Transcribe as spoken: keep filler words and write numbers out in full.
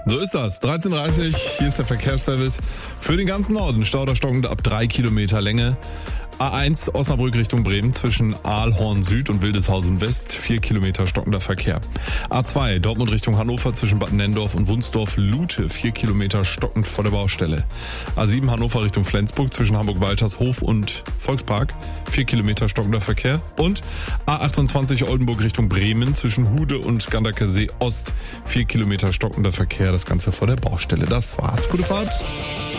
So ist das. dreizehn Uhr dreißig, hier ist der Verkehrsservice für den ganzen Norden. Stauder stockend ab drei Kilometer Länge. A eins Osnabrück Richtung Bremen zwischen Aalhorn Süd und Wildeshausen West, vier Kilometer stockender Verkehr. A zwei Dortmund Richtung Hannover zwischen Bad Nendorf und Wunsdorf-Lute, vier Kilometer stockend vor der Baustelle. A sieben Hannover Richtung Flensburg zwischen Hamburg-Waltershof und Volkspark, vier Kilometer stockender Verkehr. Und A achtundzwanzig Oldenburg Richtung Bremen zwischen Hude und Ganderkesee Ost, vier Kilometer stockender Verkehr, das Ganze vor der Baustelle. Das war's. Gute Fahrt.